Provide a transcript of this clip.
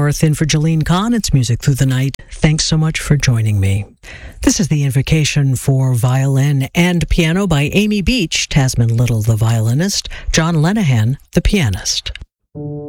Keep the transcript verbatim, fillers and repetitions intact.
North in for Jolene Kahn. It's Music Through the Night. Thanks so much for joining me. This is the Invocation for Violin and Piano by Amy Beach, Tasman Little, the violinist, John Lenehan, the pianist.